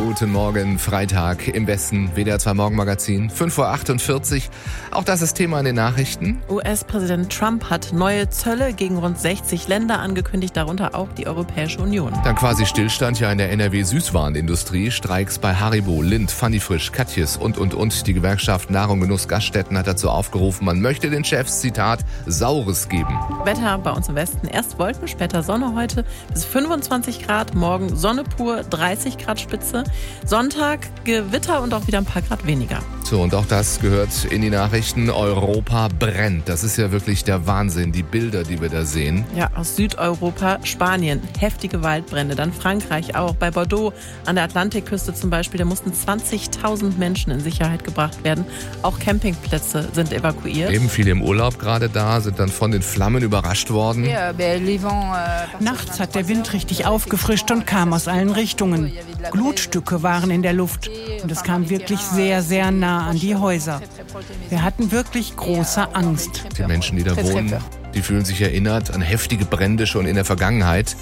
Guten Morgen, Freitag im Westen, WDR 2 Morgenmagazin, 5:48 Uhr. Auch das ist Thema in den Nachrichten. US-Präsident Trump hat neue Zölle gegen rund 60 Länder angekündigt, darunter auch die Europäische Union. Dann quasi Stillstand ja in der NRW-Süßwarenindustrie. Streiks bei Haribo, Lindt, Fanny Frisch, Katjes und. Die Gewerkschaft Nahrung, Genuss, Gaststätten hat dazu aufgerufen, man möchte den Chefs, Zitat, Saures geben. Wetter bei uns im Westen. Erst Wolken, später Sonne heute bis 25 Grad. Morgen Sonne pur, 30 Grad Spitze. Sonntag Gewitter und auch wieder ein paar Grad weniger. So, und auch das gehört in die Nachrichten. Europa brennt. Das ist ja wirklich der Wahnsinn, die Bilder, die wir da sehen. Ja, aus Südeuropa, Spanien, heftige Waldbrände. Dann Frankreich auch. Bei Bordeaux an der Atlantikküste zum Beispiel, da mussten 20.000 Menschen in Sicherheit gebracht werden. Auch Campingplätze sind evakuiert. Eben viele im Urlaub gerade da, sind dann von den Flammen überrascht worden. Nachts hat der Wind richtig aufgefrischt und kam aus allen Richtungen. Glutstücke waren in der Luft und es kam wirklich sehr, sehr nah an die Häuser. Wir hatten wirklich große Angst. Die Menschen, die da wohnen, die fühlen sich erinnert an heftige Brände schon in der Vergangenheit.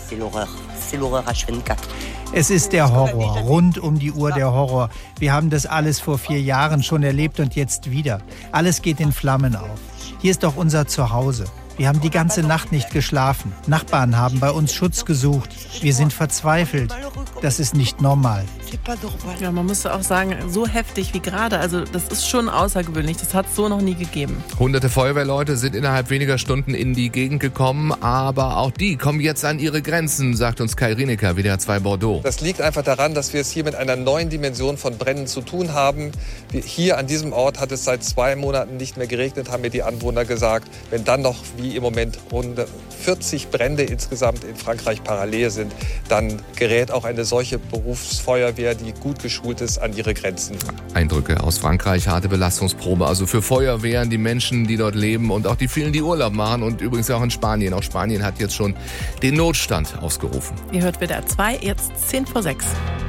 Es ist der Horror, rund um die Uhr der Horror. Wir haben das alles vor 4 Jahren schon erlebt und jetzt wieder. Alles geht in Flammen auf. Hier ist doch unser Zuhause. Wir haben die ganze Nacht nicht geschlafen. Nachbarn haben bei uns Schutz gesucht. Wir sind verzweifelt. Das ist nicht normal. Ja, man müsste auch sagen, so heftig wie gerade. Also das ist schon außergewöhnlich. Das hat es so noch nie gegeben. Hunderte Feuerwehrleute sind innerhalb weniger Stunden in die Gegend gekommen. Aber auch die kommen jetzt an ihre Grenzen, sagt uns Kai Rienecker, WDR 2 Bordeaux. Das liegt einfach daran, dass wir es hier mit einer neuen Dimension von Bränden zu tun haben. Hier an diesem Ort hat es seit 2 Monaten nicht mehr geregnet, haben mir die Anwohner gesagt. Wenn dann noch wie im Moment rund 40 Brände insgesamt in Frankreich parallel sind, dann gerät auch eine solche Berufsfeuerwehr, die gut geschult ist, an ihre Grenzen. Eindrücke aus Frankreich, harte Belastungsprobe. Also für Feuerwehren, die Menschen, die dort leben und auch die vielen, die Urlaub machen und übrigens auch in Spanien. Auch Spanien hat jetzt schon den Notstand ausgerufen. Ihr hört WDR 2, jetzt 5:10.